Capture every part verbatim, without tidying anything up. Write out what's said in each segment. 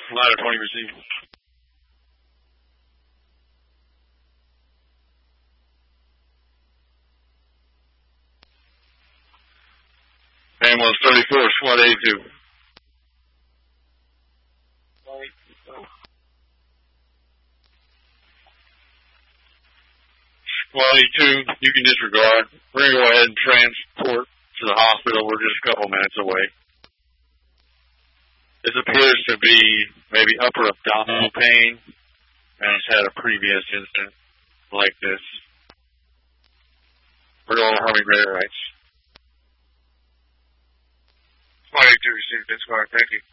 Ladder twenty received. Ambulance thirty-four, SWAT eighty-two. SWAT eighty-two, you can disregard. We're going to go ahead and transport to the hospital. We're just a couple minutes away. This appears to be maybe upper abdominal pain, and it's had a previous incident like this. We're going to Harvey Greater Rights. SWAT eighty-two received this card. Thank you.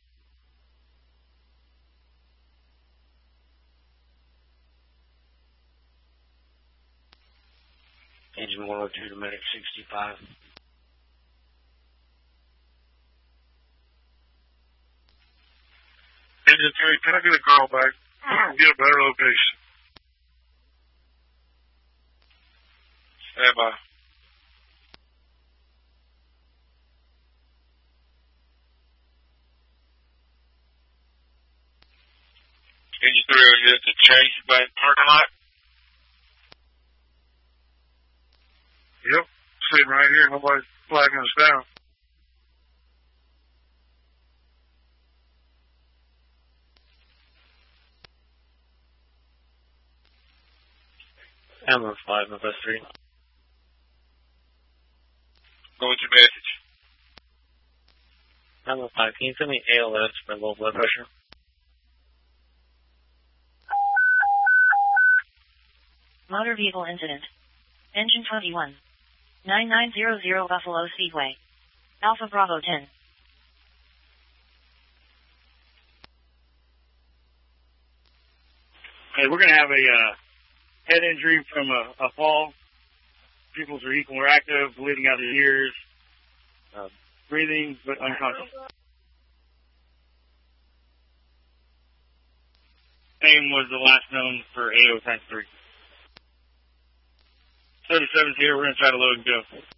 Engine one oh two to medic sixty-five. Engine three, can I get a call back? Get a better location. Stand by. Engine three, are you at the Chase Bank parking lot? Yep, sitting right here. Nobody's flagging us down. Ambulance five, F S three. Go with your message. Ambulance five, can you send me A L S for low blood pressure? Motor vehicle incident. Engine twenty-one. nine nine zero zero Buffalo Speedway. Alpha Bravo ten. Hey, we're going to have a uh, head injury from a, a fall. Pupils are equal or active, bleeding out of the ears, uh, breathing, but unconscious. Name was the last known for A O times three. thirty-seven's here, we're going to try to load and go.